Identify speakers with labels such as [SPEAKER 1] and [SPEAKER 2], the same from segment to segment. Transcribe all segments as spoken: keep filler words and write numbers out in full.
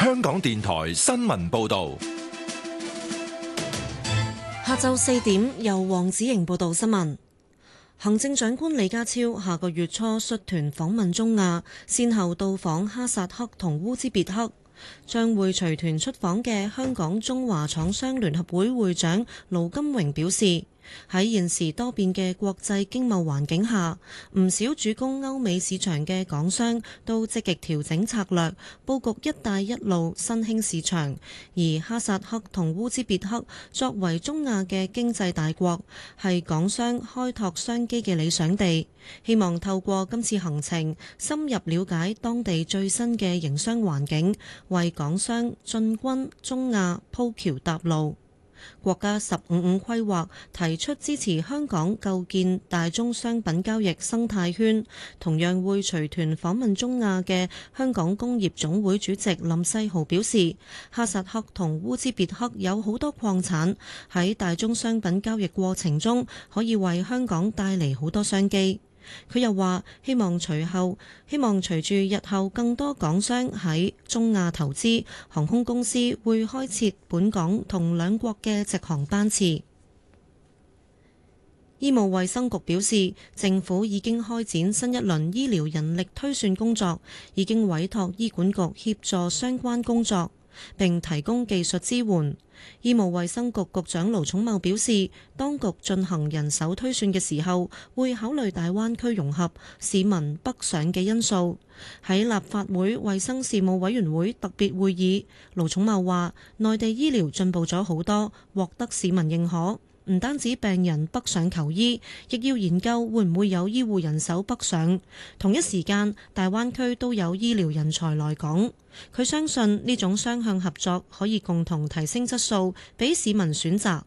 [SPEAKER 1] 香港電台新聞報道。
[SPEAKER 2] 下晝四點，由黃子瑩報道新聞。行政長官李家超下個月初率團訪問中亞，先後到訪哈薩克同烏茲別克。將會隨團出訪嘅香港中華廠商聯合會會長盧金榮表示，喺現時多變嘅國際經貿環境下，唔少主攻歐美市場嘅港商都積極調整策略，佈局一帶一路新興市場。而哈薩克同烏茲別克作為中亞嘅經濟大國，係港商開拓商機嘅理想地。希望透過今次行程，深入了解當地最新嘅營商環境，為港商進軍中亞鋪橋搭路。國家十五五規劃提出支持香港構建大宗商品交易生態圈，同樣會隨團訪問中亞嘅香港工業總會主席林世豪表示，哈薩克同烏茲別克有好多礦產，喺大宗商品交易過程中可以為香港帶嚟好多商機。佢又話：希望隨後，希望隨住日後更多港商喺中亞投資，航空公司會開設本港同兩國嘅直航班次。醫務衛生局表示，政府已經開展新一輪醫療人力推算工作，已經委託醫管局協助相關工作，並提供技術支援。醫務衛生局局長盧寵茂表示，當局進行人手推算嘅時候，會考慮大灣區融合、市民北上嘅因素。喺立法會衛生事務委員會特別會議，盧寵茂話：內地醫療進步咗好多，獲得市民認可。唔單止病人北上求醫，亦要研究會唔會有醫護人手北上。同一時間，大灣區都有醫療人才來港。佢相信呢種雙向合作可以共同提升質素，俾市民選擇。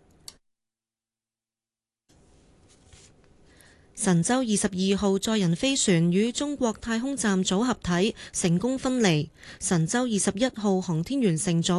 [SPEAKER 2] 神舟二十二號載人飛船與中國太空站組合體成功分離，神舟二十一號航天員乘組